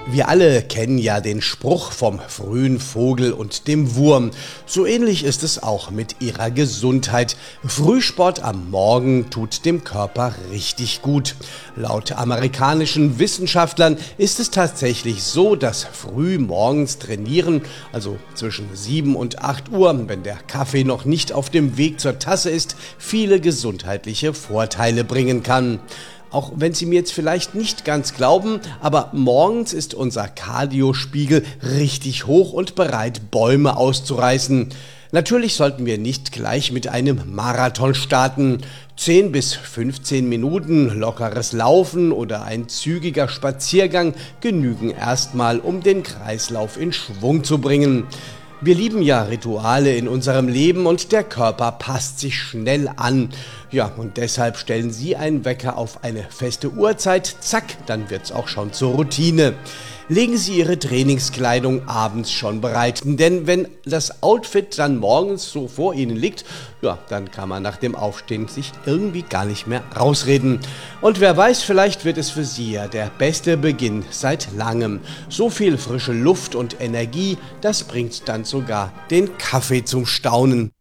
Wir alle kennen ja den Spruch vom frühen Vogel und dem Wurm. So ähnlich ist es auch mit ihrer Gesundheit. Frühsport am Morgen tut dem Körper richtig gut. Laut amerikanischen Wissenschaftlern ist es tatsächlich so, dass früh morgens trainieren, also zwischen 7 und 8 Uhr, wenn der Kaffee noch nicht auf dem Weg zur Tasse ist, viele gesundheitliche Vorteile bringen kann. Auch wenn Sie mir jetzt vielleicht nicht ganz glauben, aber morgens ist unser Kardiospiegel richtig hoch und bereit, Bäume auszureißen. Natürlich sollten wir nicht gleich mit einem Marathon starten. 10 bis 15 Minuten lockeres Laufen oder ein zügiger Spaziergang genügen erstmal, um den Kreislauf in Schwung zu bringen. Wir lieben ja Rituale in unserem Leben und der Körper passt sich schnell an. Ja, und deshalb stellen Sie einen Wecker auf eine feste Uhrzeit, zack, dann wird's auch schon zur Routine. Legen Sie Ihre Trainingskleidung abends schon bereit, denn wenn das Outfit dann morgens so vor Ihnen liegt, ja, dann kann man nach dem Aufstehen sich irgendwie gar nicht mehr rausreden. Und wer weiß, vielleicht wird es für Sie ja der beste Beginn seit langem. So viel frische Luft und Energie, das bringt dann sogar den Kaffee zum Staunen.